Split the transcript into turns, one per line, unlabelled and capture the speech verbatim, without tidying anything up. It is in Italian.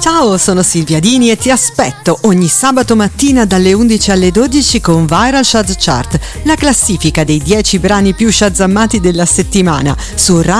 Ciao, sono Silvia Dini e ti aspetto ogni sabato mattina dalle undici alle dodici con Viral Shaz Chart, la classifica dei dieci brani più shazammati della settimana su Radio